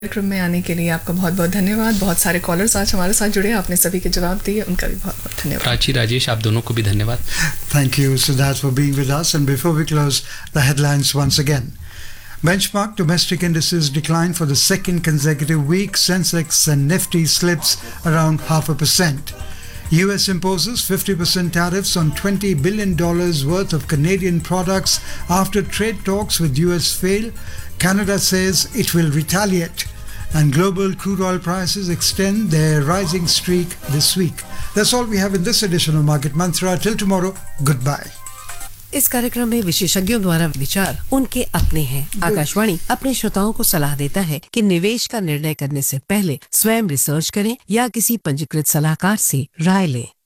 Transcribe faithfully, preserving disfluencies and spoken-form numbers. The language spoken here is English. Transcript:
कार्यक्रम में आने के लिए आपका बहुत बहुत धन्यवाद। बहुत सारे कॉलर्स आज हमारे साथ जुड़े, आपने सभी के जवाब दिए, उनका भी बहुत बहुत धन्यवाद। प्राची, राजेश, आप दोनों को भी धन्यवाद। Thank you, Siddharth, for being with us. And before we close, the headlines once again. Benchmark domestic indices declined for the second consecutive week. Sensex and Nifty slips around half a percent. U S imposes fifty percent tariffs on twenty billion dollars worth of Canadian products after trade talks with U S fail. Canada says it will retaliate. And global crude oil prices extend their rising streak this week. That's all we have in this edition of Market Mantra. Till tomorrow, goodbye. इस कार्यक्रम में विशेषज्ञों द्वारा विचार उनके अपने हैं। आकाशवाणी अपने श्रोताओं को सलाह देता है कि निवेश का निर्णय करने से पहले स्वयं रिसर्च करें या किसी पंजीकृत सलाहकार से राय लें।